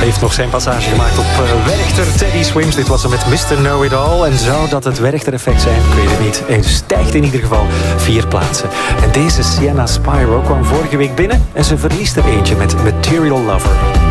heeft nog zijn passage gemaakt op Werchter. Teddy Swims, dit was hem met Mr. Know-It-All. En zou dat het Werchter-effect zijn? Ik weet het niet. Hij stijgt in ieder geval 4 plaatsen. En deze Sienna Spyro kwam vorige week binnen en ze verliest er eentje met Material Lover.